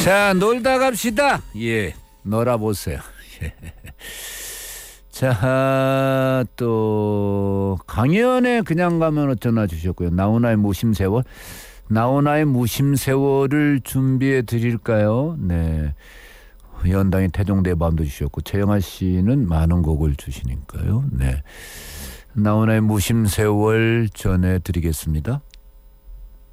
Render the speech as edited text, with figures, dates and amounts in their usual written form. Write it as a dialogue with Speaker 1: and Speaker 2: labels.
Speaker 1: 자, 놀다 갑시다. 예, 놀아보세요. 자, 또 강연에 그냥 가면 전화 주셨고요. 나훈아의 무심세월. 나훈아의 무심세월을 준비해 드릴까요? 네. 연당의 태종대의 밤도 주셨고 최영아 씨는 많은 곡을 주시니까요. 네. 나훈아의 무심세월 전해드리겠습니다.